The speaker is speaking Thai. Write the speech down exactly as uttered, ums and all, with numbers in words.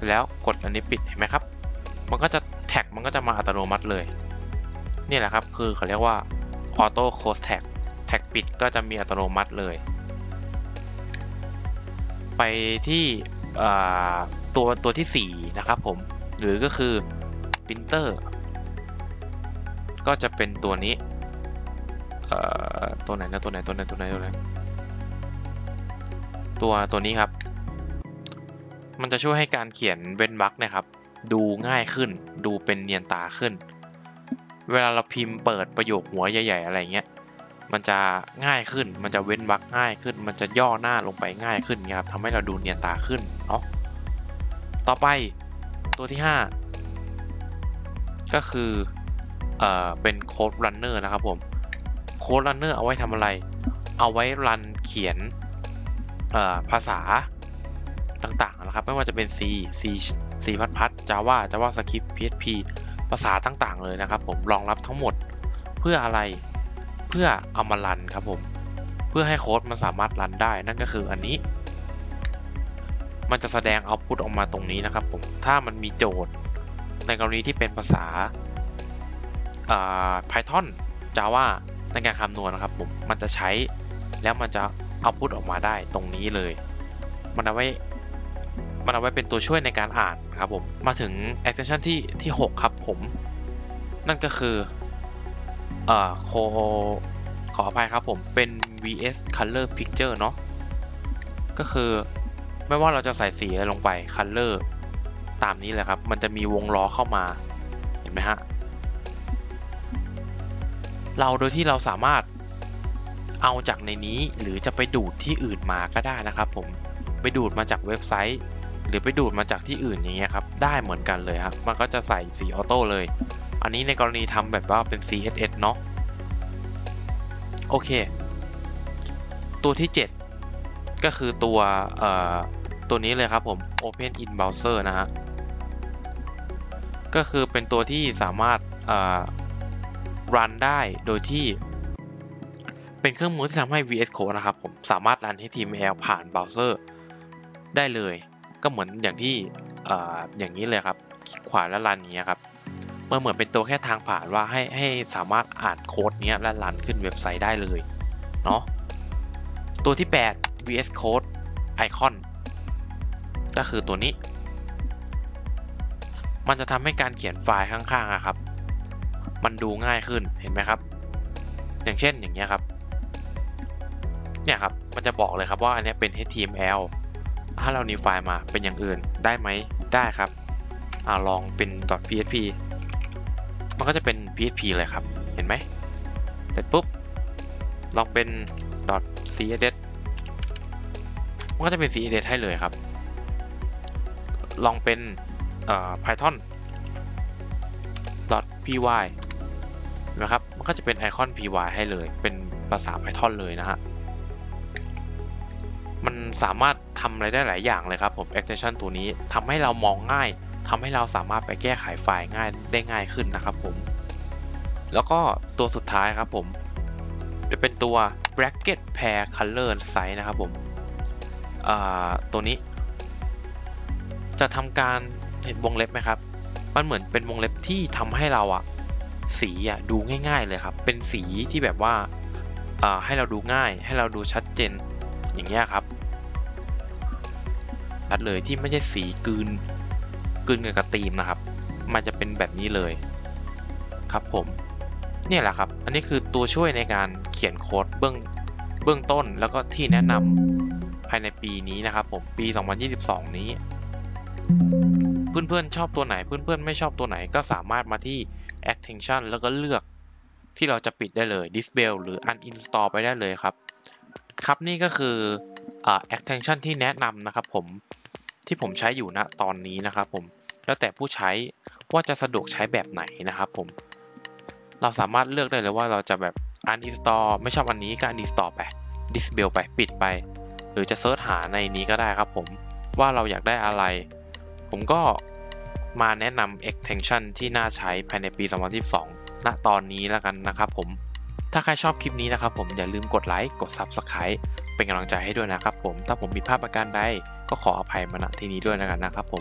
แล้วกดอันนี้ปิดเห็นไหมครับมันก็จะแท็กมันก็จะมาอัตโนมัติเลยนี่แหละครับคือเขาเรียกว่า Auto Close Tag แท็กปิดก็จะมีอัตโนมัติเลยไปที่ตัวตัวที่สี่นะครับผมหรือก็คือ Printer ก็จะเป็นตัวนี้ตัวไหนนะตัวไหนตัวไหนตัวไหนตัวไหนตัวตัวนี้ครับมันจะช่วยให้การเขียนเว้นวรรคนะครับดูง่ายขึ้นดูเป็นเนียนตาขึ้นเวลาเราพิมพ์เปิดประโยคหัวใหญ่ๆอะไรเงี้ยมันจะง่ายขึ้นมันจะเว้นวรรคง่ายขึ้นมันจะย่อหน้าลงไปง่ายขึ้นครับทำให้เราดูเนียนตาขึ้นเนาะต่อไปตัวที่ห้าก็คือเอ่อเป็นโค้ดรันเนอร์นะครับผมโค้ดรันเนอร์เอาไว้ทำอะไรเอาไว้รันเขียนเอ่อภาษาต่างๆนะครับไม่ว่าจะเป็น C C C++, Java JavaScript พี เอช พี ภาษาต่างๆเลยนะครับผมรองรับทั้งหมดเพื่ออะไรเพื่อเอามารันครับผมเพื่อให้โค้ดมันสามารถรันได้นั่นก็คืออันนี้มันจะแสดงเอาต์พุตออกมาตรงนี้นะครับผมถ้ามันมีโจทย์ในกรณีที่เป็นภาษา Python Java ในการคำนวณนะครับผมมันจะใช้แล้วมันจะเอาต์พุตออกมาได้ตรงนี้เลยมันเอาไว้มันเอาไว้เป็นตัวช่วยในการอ่านครับผมมาถึง extension ที่ที่หกครับผมนั่นก็คือเอ่อโคขออภัยครับผมเป็น วี เอส color picture เนาะก็คือไม่ว่าเราจะใส่สีอะไรลงไป color ตามนี้เลยครับมันจะมีวงล้อเข้ามาเห็นไหมฮะเราโดยที่เราสามารถเอาจากในนี้หรือจะไปดูดที่อื่นมาก็ได้นะครับผมไปดูดมาจากเว็บไซต์หรือไปดูดมาจากที่อื่นอย่างเงี้ยครับได้เหมือนกันเลยครับมันก็จะใส่สีออโต้เลยอันนี้ในกรณีทำแบบว่าเป็น ซี เอส เอส เนาะโอเคตัวที่เจ็ดก็คือตัวเอ่อตัวนี้เลยครับผม Open in Browser นะฮะก็คือเป็นตัวที่สามารถเอ่อ run ได้โดยที่เป็นเครื่องมือที่ทำให้ วี เอส Code นะครับผมสามารถรัน เอช ที เอ็ม แอล ผ่านเบราว์เซอร์ได้เลยก็เหมือนอย่างที่อย่างนี้เลยครับคลิกขวาและรันอย่างเงี้ยครับมันเหมือนเป็นตัวแค่ทางผ่านว่าให้ให้สามารถอ่านโค้ดเนี้ยและรันขึ้นเว็บไซต์ได้เลยเนาะตัวที่แปด วี เอส Code Icon ก็คือตัวนี้มันจะทำให้การเขียนไฟล์ข้างๆครับมันดูง่ายขึ้นเห็นไหมครับอย่างเช่นอย่างเงี้ยครับเนี่ยครับมันจะบอกเลยครับว่าอันนี้เป็น เอช ที เอ็ม แอล ถ้าเรา new ไฟล์มาเป็นอย่างอื่นได้ไหมได้ครับอ่าลองเป็น .php มันก็จะเป็น พี เอช พี เลยครับเห็นไหมเสร็จปุ๊บลองเป็น .css มันก็จะเป็น ซี เอส เอส ให้เลยครับลองเป็นเอ่อ python .py นะครับมันก็จะเป็นไอคอน py ให้เลยเป็นภาษา python เลยนะฮะมันสามารถทำอะไรได้หลายอย่างเลยครับผม extension ตัวนี้ทำให้เรามองง่ายทำให้เราสามารถไปแก้ไขไฟล์ง่ายได้ง่ายขึ้นนะครับผมแล้วก็ตัวสุดท้ายครับผมจะเป็นตัว bracket pair color size นะครับผมตัวนี้จะทำการเห็นวงเล็บไหมครับมันเหมือนเป็นวงเล็บที่ทำให้เราอะสีอะดูง่ายๆเลยครับเป็นสีที่แบบว่าให้เราดูง่ายให้เราดูชัดเจนอย่างเงี้ยครับชัดเลยที่ไม่ใช่สีกลืนกลืนกับธีมนะครับมันจะเป็นแบบนี้เลยครับผมเนี่ยแหละครับอันนี้คือตัวช่วยในการเขียนโค้ดเบื้องเบื้องต้นแล้วก็ที่แนะนำภายในปีนี้นะครับผมปีสองพันยี่สิบสองนี้เพื่อนๆชอบตัวไหนเพื่อนๆไม่ชอบตัวไหนก็สามารถมาที่ extension แล้วก็เลือกที่เราจะปิดได้เลย disable หรือ uninstall ไปได้เลยครับครับนี่ก็คืออ่า extension ที่แนะนำนะครับผมที่ผมใช้อยู่ณตอนนี้นะครับผมแล้วแต่ผู้ใช้ว่าจะสะดวกใช้แบบไหนนะครับผมเราสามารถเลือกได้เลยว่าเราจะแบบ uninstall ไม่ชอบอันนี้ก็ uninstall ไป disable ไปปิดไปหรือจะเซิร์ชหาในนี้ก็ได้ครับผมว่าเราอยากได้อะไรผมก็มาแนะนำ extension ที่น่าใช้ภายในปีสองพันยี่สิบสองณตอนนี้แล้วกันนะครับผมถ้าใครชอบคลิปนี้นะครับผมอย่าลืมกดไลค์กด Subscribe เป็นกำลังใจให้ด้วยนะครับผมถ้าผมผิดพลาดประการใดก็ขออภัยมาณที่นี้ด้วยนะครับผม